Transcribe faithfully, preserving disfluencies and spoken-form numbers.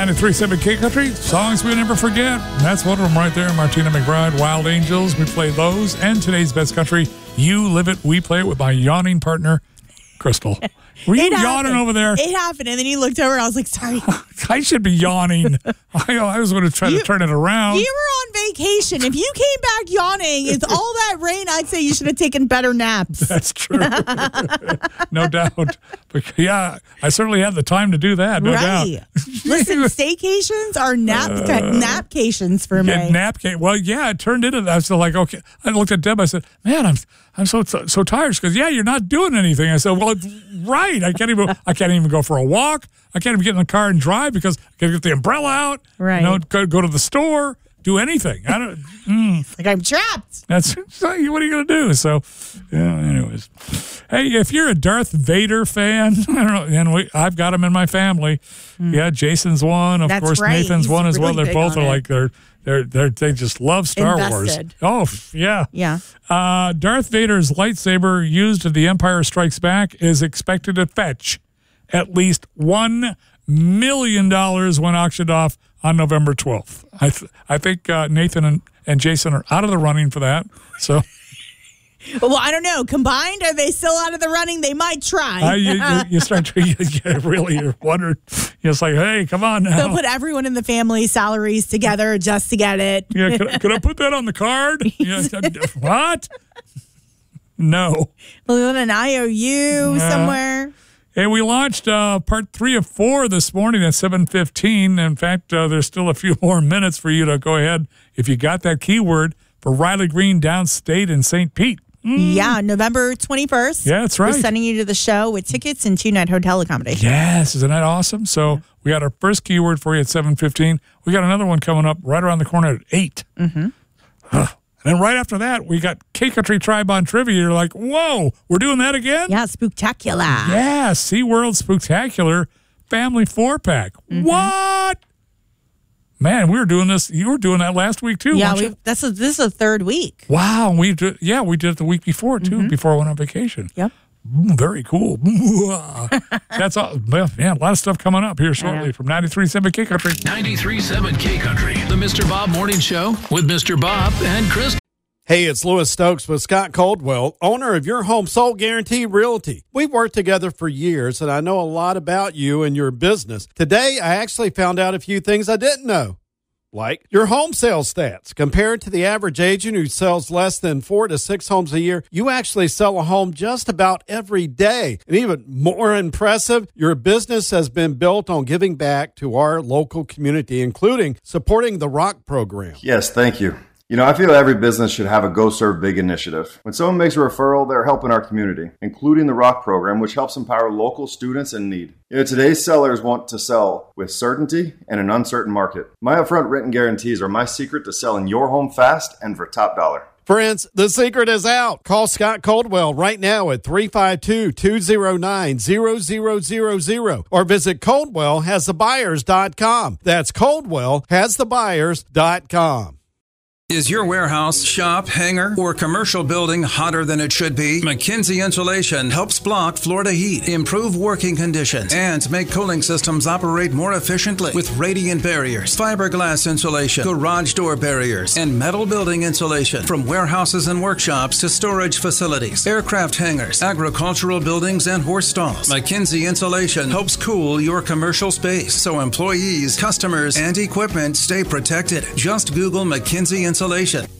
ninety-three point seven K Country, songs we never forget. And that's one of them right there. Martina McBride, Wild Angels. We played those. And today's best country, You Live It, We Play It, with my yawning partner, Crystal. Were you It yawning happened. over there? It happened, and then he looked over, and I was like, sorry. I should be yawning. I, I was going to try You- to turn it around. You were on vacation. If you came back yawning, it's all that rain, I'd say you should have taken better naps. That's true. No doubt. But yeah, I certainly have the time to do that, no right. doubt. Listen, staycations are nap Uh, napcations for me. Yeah, napkin. Well, yeah, it turned into that. I was still like, okay. I looked at Deb. I said, "Man, I'm I'm so so tired." She goes, "Yeah, you're not doing anything." I said, "Well, it's right. I can't even I can't even go for a walk. I can't even get in the car and drive because I got to get the umbrella out. Right. You know, go, go to the store, do anything. I don't. Mm, Like, I'm trapped. that's what are you going to do?" So, yeah. Anyways, hey, if you're a Darth Vader fan, I don't know, and we, I've got him in my family. Yeah, Jason's one. Of That's course, right. Nathan's He's one as well. really They're big both on are it. like they're they're they're they just love Star Invested. Wars. Oh yeah. Yeah. Uh, Darth Vader's lightsaber used in The Empire Strikes Back is expected to fetch at least one million dollars when auctioned off on November twelfth. I th- I think uh, Nathan and, and Jason are out of the running for that. So. Well, I don't know. Combined, are they still out of the running? They might try. Uh, you, you, you start to you, you really you're wondering. It's like, hey, come on now. They'll put everyone in the family salaries together just to get it. Yeah, could, I- could I put that on the card? Yeah, what? No. They'll put an I O U Yeah. somewhere. Hey, we launched uh, part three of four this morning at seven fifteen. In fact, uh, there's still a few more minutes for you to go ahead if you got that keyword for Riley Green Downstate in Saint Pete. Mm. Yeah, November twenty-first. Yeah, that's right. We're sending you to the show with tickets and two-night hotel accommodation. Yes, isn't that awesome? So we got our first keyword for you at seven fifteen. We got another one coming up right around the corner at eight. Mm-hmm. And then right after that, we got K-Country Tribe on Trivia. You're like, whoa, we're doing that again? Yeah, spooktacular. Yeah, SeaWorld Spooktacular Family Four-Pack. Mm-hmm. What? Man, we were doing this. You were doing that last week, too, Yeah, weren't we, you? that's a, this is the third week. Wow. We did, yeah, we did it the week before, too, before I went on vacation. Yep. Mm, very cool. That's all. Well, man, a lot of stuff coming up here shortly from ninety-three point seven K Country. ninety-three point seven K Country, the Mister Bob Morning Show with Mister Bob and Chris. Hey, it's Lewis Stokes with Scott Coldwell, owner of Your Home Sold Guarantee Realty. We've worked together for years, and I know a lot about you and your business. Today, I actually found out a few things I didn't know. Like your home sales stats. Compared to the average agent who sells less than four to six homes a year, you actually sell a home just about every day. And even more impressive, your business has been built on giving back to our local community, including supporting the ROCK program. Yes, thank you. You know, I feel every business should have a Go Serve Big initiative. When someone makes a referral, they're helping our community, including the ROCK program, which helps empower local students in need. You know, today's sellers want to sell with certainty in an uncertain market. My upfront written guarantees are my secret to selling your home fast and for top dollar. Friends, the secret is out. Call Scott Coldwell right now at three five two, two zero nine, zero zero zero zero or visit coldwell has the buyers dot com. That's coldwell has the buyers dot com. Is your warehouse, shop, hangar, or commercial building hotter than it should be? McKinsey Insulation helps block Florida heat, improve working conditions, and make cooling systems operate more efficiently with radiant barriers, fiberglass insulation, garage door barriers, and metal building insulation. From warehouses and workshops to storage facilities, aircraft hangars, agricultural buildings, and horse stalls, McKinsey Insulation helps cool your commercial space so employees, customers, and equipment stay protected. Just Google McKinsey Insulation. Insulation.